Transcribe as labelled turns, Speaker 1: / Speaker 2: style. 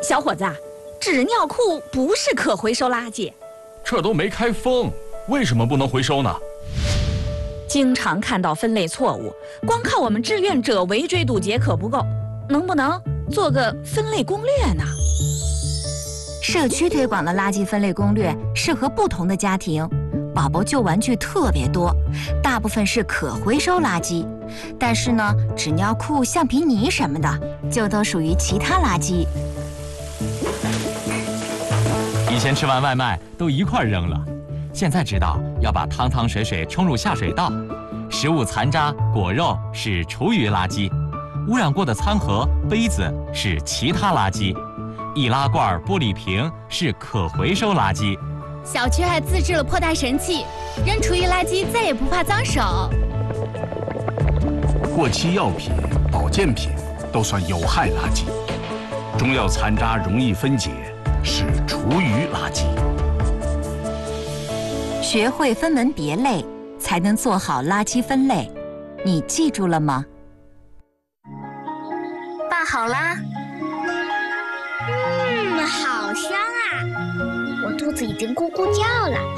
Speaker 1: 小伙子，纸尿裤不是可回收垃圾。
Speaker 2: 这都没开封，为什么不能回收呢？
Speaker 1: 经常看到分类错误，光靠我们志愿者围追堵截可不够，能不能做个分类攻略呢？
Speaker 3: 社区推广的垃圾分类攻略适合不同的家庭。宝宝旧玩具特别多，大部分是可回收垃圾，但是呢，纸尿裤、橡皮泥什么的就都属于其他垃圾。
Speaker 4: 以前吃完外卖都一块扔了，现在知道要把汤汤水水冲入下水道。食物残渣、果肉是厨余垃圾，污染过的餐盒、杯子是其他垃圾，易拉罐、玻璃瓶是可回收垃圾。
Speaker 5: 小区还自制了破袋神器，扔厨余垃圾再也不怕脏手。
Speaker 6: 过期药品、保健品都算有害垃圾，中药残渣容易分解，是厨余垃圾。
Speaker 3: 学会分门别类，才能做好垃圾分类。你记住了吗？
Speaker 7: 拌好啦。好香啊！我肚子已经咕咕叫了。